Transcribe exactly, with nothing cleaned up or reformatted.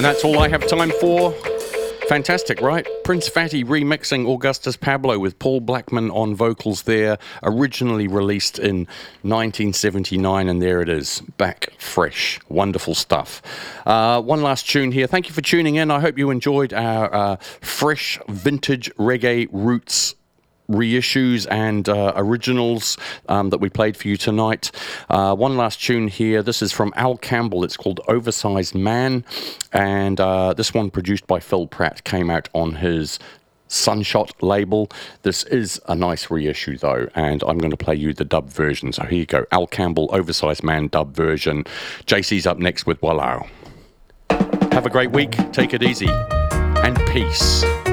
And that's all I have time for. Fantastic, right? Prince Fatty remixing Augustus Pablo with Paul Blackman on vocals there, originally released in nineteen seventy-nine, and there it is, back fresh. Wonderful stuff. Uh, one last tune here. Thank you for tuning in. I hope you enjoyed our uh, fresh vintage reggae roots reissues and uh, originals um, that we played for you tonight. Uh, one last tune here. This is from Al Campbell. It's called Oversized Man, and uh, this one produced by Phil Pratt came out on his Sunshot label. This is a nice reissue though, and I'm going to play you the dub version. So here you go. Al Campbell, Oversized Man dub version. J C's up next with Wallow. Have a great week. Take it easy. And peace.